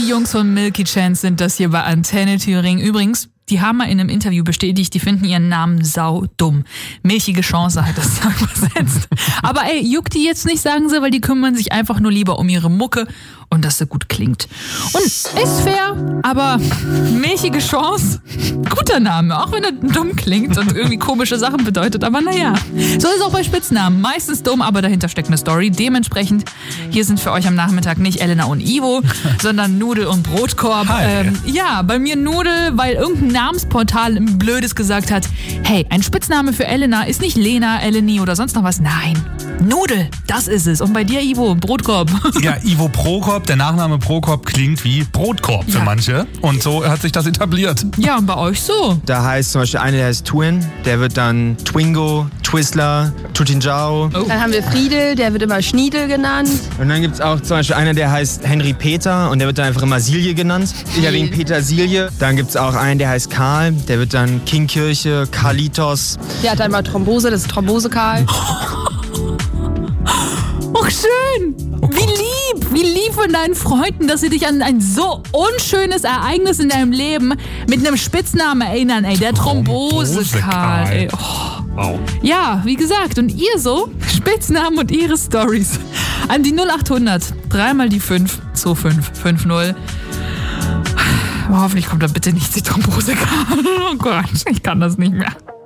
Jungs von Milky Chance sind das hier bei Antenne Thüringen. Übrigens, die haben mal in einem Interview bestätigt, die finden ihren Namen saudumm. Milchige Chance hat das übersetzt. Aber ey, juckt die jetzt nicht, sagen sie, weil die kümmern sich einfach nur lieber um ihre Mucke und dass sie gut klingt. Und ist fair, aber milchige Chance, guter Name, auch wenn er dumm klingt und irgendwie komische Sachen bedeutet. Aber naja, so ist auch bei Spitznamen. Meistens dumm, aber dahinter steckt eine Story. Dementsprechend, hier sind für euch am Nachmittag nicht Elena und Ivo, sondern Nudel und Brotkorb. Ja, bei mir Nudel, weil irgendein Namensportal ein Blödes gesagt hat, hey, ein Spitzname für Elena ist nicht Lena, Eleni oder sonst noch was. Nein, Nudel, das ist es. Und bei dir, Ivo, Brotkorb. Ja, Ivo Prokop, der Nachname Prokop klingt wie Brotkorb für manche. Und so hat sich das etabliert. Ja, und bei euch so? Da heißt zum Beispiel einer, der heißt Twin, der wird dann Twingo, Twizzler, Tutinjau. Oh. Dann haben wir Friedel, der wird immer Schniedel genannt. Und dann gibt es auch zum Beispiel einer, der heißt Henry Peter und der wird dann einfach immer Silje genannt. Ich habe ihn Petersilie. Dann gibt es auch einen, der heißt Karl, der wird dann King Kirche, Carlitos. Der hat dann mal Thrombose, das ist Thrombose Karl. Oh, schön! Wie lieb von deinen Freunden, dass sie dich an ein so unschönes Ereignis in deinem Leben mit einem Spitznamen erinnern, ey, der Thrombose-Karl, ey. Oh. Wow. Ja, wie gesagt, und ihr so? Spitznamen und ihre Stories. An die 0800, 3 mal die 5, 2550. Hoffentlich kommt da bitte nicht die Thrombose-Karl. Oh Gott, ich kann das nicht mehr.